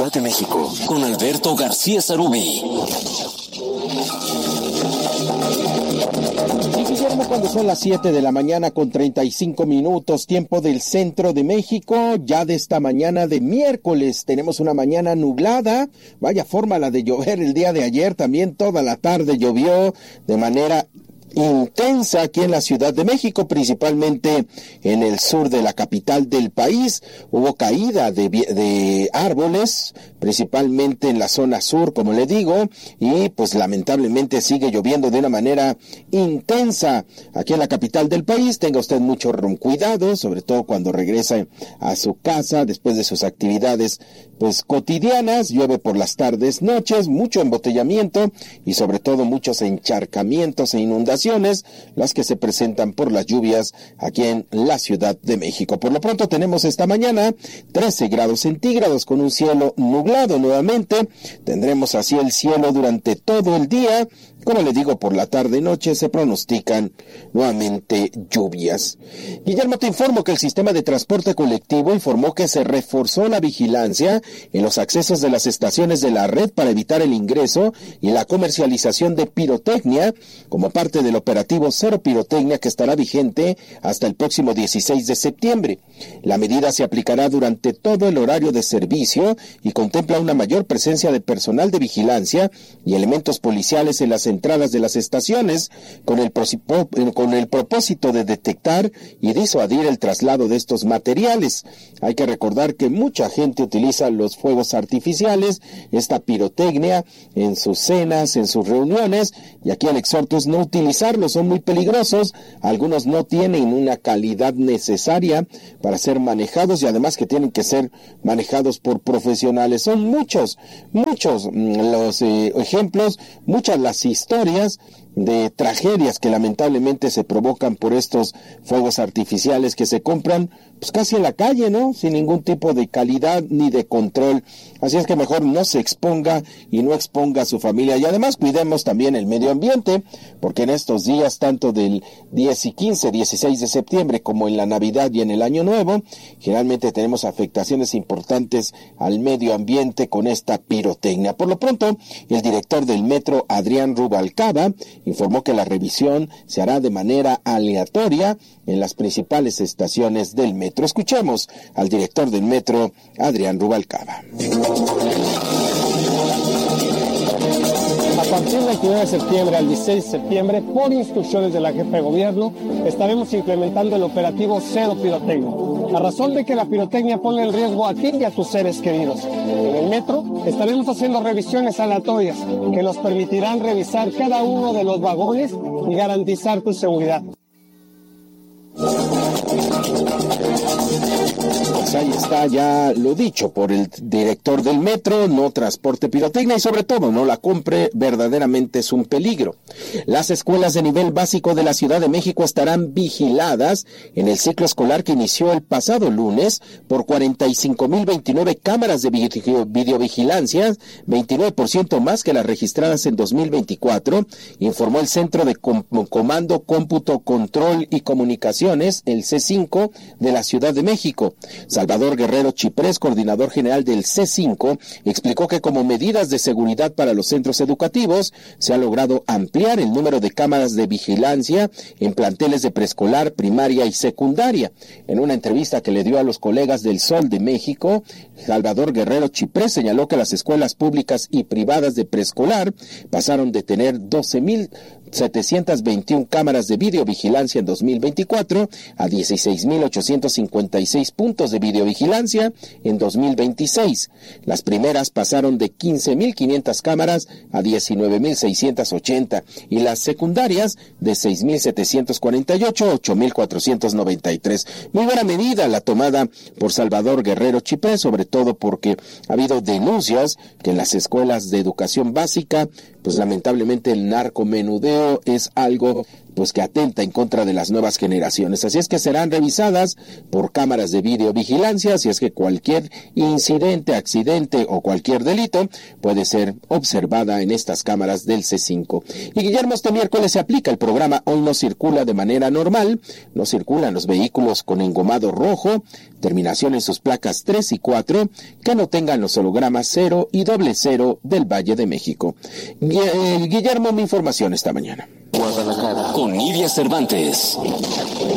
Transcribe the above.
Ciudad de México, con Alberto García Sarubí. Y Guillermo, cuando son las 7 de la mañana con 35 minutos, tiempo del centro de México, ya de esta mañana de miércoles, tenemos una mañana nublada, vaya forma la de llover el día de ayer, también toda la tarde llovió de manera intensa aquí en la Ciudad de México, principalmente en el sur de la capital del país. Hubo caída de árboles, principalmente en la zona sur, como le digo, y pues lamentablemente sigue lloviendo de una manera intensa aquí en la capital del país. Tenga usted mucho cuidado, sobre todo cuando regresa a su casa después de sus actividades pues cotidianas. Llueve por las tardes, noches, mucho embotellamiento y sobre todo muchos encharcamientos e inundaciones, las que se presentan por las lluvias aquí en la Ciudad de México. Por lo pronto tenemos esta mañana 13 grados centígrados con un cielo nublado nuevamente. Tendremos así el cielo durante todo el día. Como le digo, por la tarde y noche se pronostican nuevamente lluvias. Guillermo, te informo que el sistema de transporte colectivo informó que se reforzó la vigilancia en los accesos de las estaciones de la red para evitar el ingreso y la comercialización de pirotecnia como parte del operativo Cero Pirotecnia, que estará vigente hasta el próximo 16 de septiembre. La medida se aplicará durante todo el horario de servicio y contempla una mayor presencia de personal de vigilancia y elementos policiales en las entradas de las estaciones con el propósito de detectar y disuadir el traslado de estos materiales. Hay que recordar que mucha gente utiliza los fuegos artificiales, esta pirotecnia, en sus cenas, en sus reuniones, y aquí el exhorto es no utilizarlos, son muy peligrosos. Algunos no tienen una calidad necesaria para ser manejados y además que tienen que ser manejados por profesionales. Son muchos los ejemplos, muchas las historias de tragedias que lamentablemente se provocan por estos fuegos artificiales que se compran pues casi en la calle, ¿no? Sin ningún tipo de calidad ni de control. Así es que mejor no se exponga y no exponga a su familia. Y además cuidemos también el medio ambiente, porque en estos días, tanto del 10 y 15, 16 de septiembre, como en la Navidad y en el Año Nuevo, generalmente tenemos afectaciones importantes al medio ambiente con esta pirotecnia. Por lo pronto, el director del metro, Adrián Rubalcaba, informó que la revisión se hará de manera aleatoria en las principales estaciones del metro. Escuchemos al director del metro, Adrián Rubalcaba. A partir del 1 de septiembre al 16 de septiembre, por instrucciones de la jefa de gobierno, estaremos implementando el operativo Cero Pirotecnia. A razón de que la pirotecnia pone en riesgo a ti y a tus seres queridos. En el metro estaremos haciendo revisiones aleatorias que nos permitirán revisar cada uno de los vagones y garantizar tu seguridad. Pues ahí está ya lo dicho por el director del metro: no transporte pirotecnia y sobre todo no la compre, verdaderamente es un peligro. Las escuelas de nivel básico de la Ciudad de México estarán vigiladas en el ciclo escolar que inició el pasado lunes por 45,029 cámaras de videovigilancia, 29% más que las registradas en 2024, informó el Centro de Comando, Cómputo, Control y Comunicaciones, el C5 de la Ciudad de México. Salvador Guerrero Chiprés, coordinador general del C5, explicó que como medidas de seguridad para los centros educativos se ha logrado ampliar el número de cámaras de vigilancia en planteles de preescolar, primaria y secundaria. En una entrevista que le dio a los colegas del Sol de México, Salvador Guerrero Chiprés señaló que las escuelas públicas y privadas de preescolar pasaron de tener 12,721 cámaras de videovigilancia en 2024 a 16,856 puntos de videovigilancia en 2026. Las primeras pasaron de 15,500 cámaras a 19,680 y las secundarias de 6,748 a 8,493. Muy buena medida la tomada por Salvador Guerrero Chiprés, sobre todo porque ha habido denuncias que en las escuelas de educación básica, pues lamentablemente el narcomenudeo es algo pues que atenta en contra de las nuevas generaciones. Así es que serán revisadas por cámaras de videovigilancia, así es que cualquier incidente, accidente o cualquier delito puede ser observada en estas cámaras del C5. Y Guillermo, este miércoles se aplica el programa Hoy no circula de manera normal, no circulan los vehículos con engomado rojo, terminación en sus placas 3 y 4, que no tengan los hologramas 0 y 00 del Valle de México. Guillermo, mi información esta mañana. Guadalajara, con Nidia Cervantes.